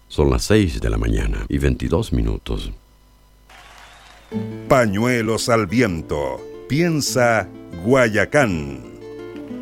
Son las 6 de la mañana y 22 minutos. Pañuelos al viento. Piensa Guayacán.